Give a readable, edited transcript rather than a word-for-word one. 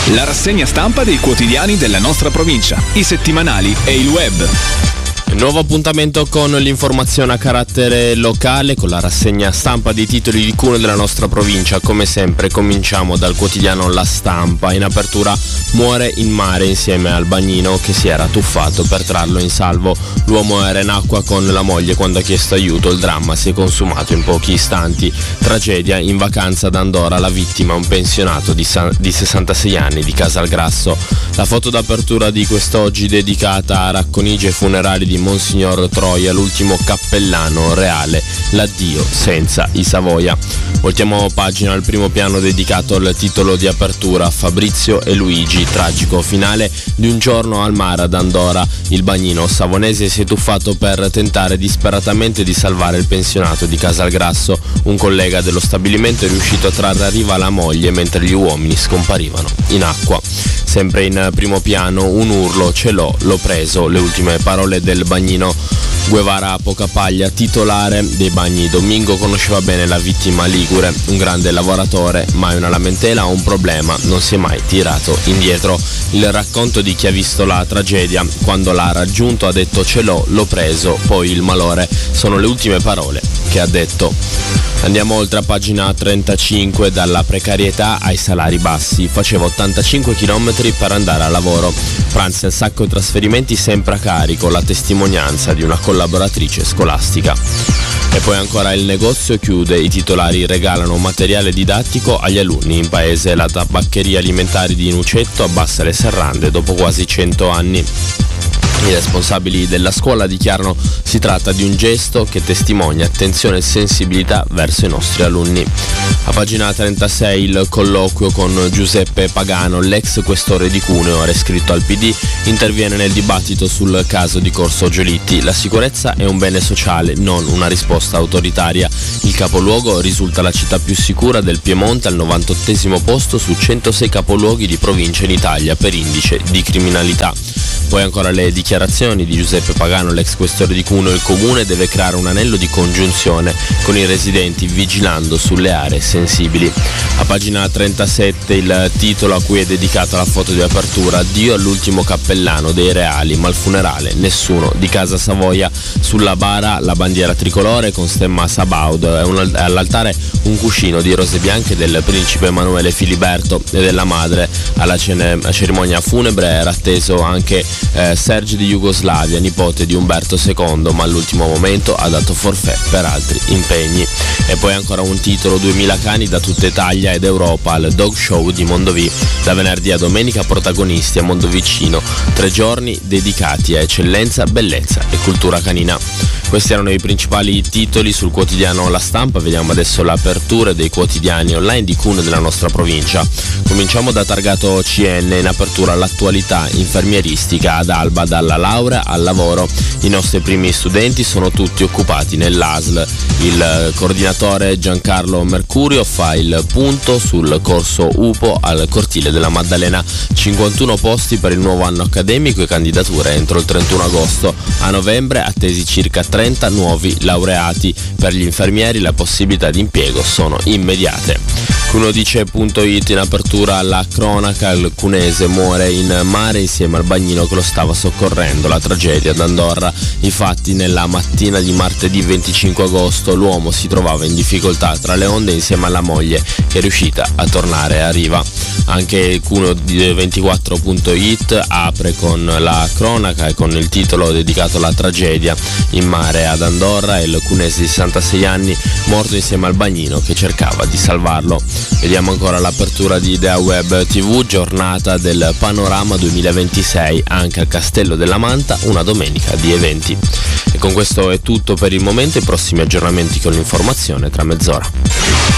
La rassegna stampa dei quotidiani della nostra provincia, i settimanali e il web. Nuovo appuntamento con l'informazione a carattere locale, con la rassegna stampa dei titoli di Cuneo della nostra provincia. Come sempre cominciamo dal quotidiano La Stampa. In apertura: muore in mare insieme al bagnino che si era tuffato per trarlo in salvo. L'uomo era in acqua con la moglie quando ha chiesto aiuto. Il dramma si è consumato in pochi istanti. Tragedia in vacanza ad Andorra, la vittima un pensionato di 66 anni di Casalgrasso. La foto d'apertura di quest'oggi dedicata a Racconigi e funerali di Monsignor Troia, l'ultimo cappellano reale, l'addio senza i Savoia. Voltiamo pagina al primo piano dedicato al titolo di apertura: Fabrizio e Luigi, tragico finale di un giorno al mare ad Andorra. Il bagnino savonese si è tuffato per tentare disperatamente di salvare il pensionato di Casalgrasso. Un collega dello stabilimento è riuscito a trarre a riva la moglie mentre gli uomini scomparivano in acqua. Sempre in primo piano un urlo: ce l'ho preso, le ultime parole del bagnino. Guevara Pocapaglia, titolare dei bagni Domingo, conosceva bene la vittima ligure, un grande lavoratore, mai una lamentela o un problema, non si è mai tirato indietro. Il racconto di chi ha visto la tragedia: quando l'ha raggiunto ha detto ce l'ho preso, poi il malore, sono le ultime parole che ha detto. Andiamo oltre a pagina 35, dalla precarietà ai salari bassi. Faceva 85 km per andare a lavoro. Pranzi al sacco e trasferimenti sempre a carico, la testimonianza di una collaboratrice scolastica. E poi ancora: il negozio chiude, i titolari regalano materiale didattico agli alunni. In paese la tabaccheria alimentari di Nucetto abbassa le serrande dopo quasi 100 anni. I responsabili della scuola dichiarano si tratta di un gesto che testimonia attenzione e sensibilità verso i nostri alunni. A pagina 36 il colloquio con Giuseppe Pagano, l'ex questore di Cuneo, era iscritto al PD, interviene nel dibattito sul caso di Corso Giolitti. La sicurezza è un bene sociale, non una risposta autoritaria. Il capoluogo risulta la città più sicura del Piemonte, al 98° posto su 106 capoluoghi di provincia in Italia per indice di criminalità. Poi ancora le dichiarazioni di Giuseppe Pagano, l'ex questore di Cuneo. Il comune deve creare un anello di congiunzione con i residenti, vigilando sulle aree sensibili. A pagina 37 il titolo a cui è dedicata la foto di apertura: addio all'ultimo cappellano dei Reali, ma al funerale nessuno di Casa Savoia. Sulla bara la bandiera tricolore con stemma Sabaud, all'altare un cuscino di rose bianche del principe Emanuele Filiberto e della madre. Alla cerimonia funebre era atteso anche Serge di Jugoslavia, nipote di Umberto II, ma all'ultimo momento ha dato forfait per altri impegni. E poi ancora un titolo: 2000 cani da tutta Italia ed Europa al Dog Show di Mondovì. Da venerdì a domenica protagonisti a Mondovicino, 3 giorni dedicati a eccellenza, bellezza e cultura canina. Questi erano i principali titoli sul quotidiano La Stampa. Vediamo adesso l'apertura dei quotidiani online di Cuneo della nostra provincia. Cominciamo da Targato CN, in apertura l'attualità infermieristica ad Alba, dalla laurea al lavoro. I nostri primi studenti sono tutti occupati nell'ASL. Il coordinatore Giancarlo Mercurio fa il punto sul corso UPO al Cortile della Maddalena. 51 posti per il nuovo anno accademico e candidature entro il 31 agosto. A novembre attesi circa 30 nuovi laureati. Per gli infermieri le possibilità di impiego sono immediate. Cunodice.it, in apertura la cronaca: il cunese muore in mare insieme al bagnino che lo stava soccorrendo. La tragedia ad Andorra. I fatti: nella mattina di martedì 25 agosto l'uomo si trovava in difficoltà tra le onde insieme alla moglie, che è riuscita a tornare a riva. Anche Cuneo24.it apre con la cronaca e con il titolo dedicato alla tragedia in mare ad Andorra. Il cunese di 66 anni morto insieme al bagnino che cercava di salvarlo. Vediamo ancora l'apertura di Idea Web TV, giornata del Panorama 2026, anche al Castello della Manta una domenica di eventi. E con questo è tutto per il momento, i prossimi aggiornamenti con l'informazione tra mezz'ora.